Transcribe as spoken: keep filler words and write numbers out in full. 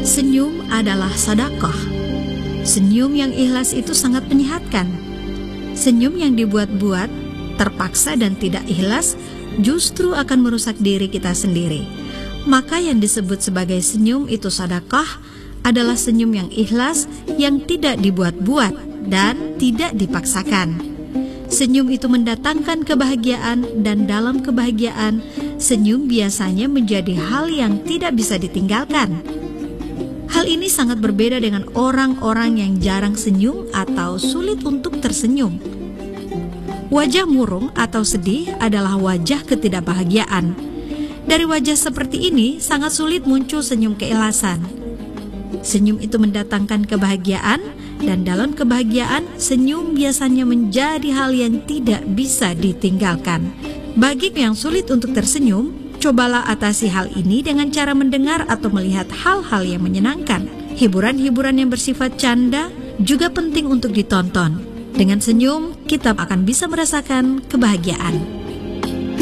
Senyum adalah sedekah. Senyum yang ikhlas itu sangat menyehatkan. Senyum yang dibuat-buat, terpaksa dan tidak ikhlas justru akan merusak diri kita sendiri. Maka yang disebut sebagai senyum itu sedekah adalah senyum yang ikhlas, yang tidak dibuat-buat dan tidak dipaksakan. Senyum itu mendatangkan kebahagiaan, dan dalam kebahagiaan, senyum biasanya menjadi hal yang tidak bisa ditinggalkan. Hal ini sangat berbeda dengan orang-orang yang jarang senyum atau sulit untuk tersenyum. Wajah murung atau sedih adalah wajah ketidakbahagiaan. Dari wajah seperti ini sangat sulit muncul senyum keikhlasan. Senyum itu mendatangkan kebahagiaan, dan dalam kebahagiaan, senyum biasanya menjadi hal yang tidak bisa ditinggalkan. Bagi yang sulit untuk tersenyum, cobalah atasi hal ini dengan cara mendengar atau melihat hal-hal yang menyenangkan. Hiburan-hiburan yang bersifat canda juga penting untuk ditonton. Dengan senyum, kita akan bisa merasakan kebahagiaan.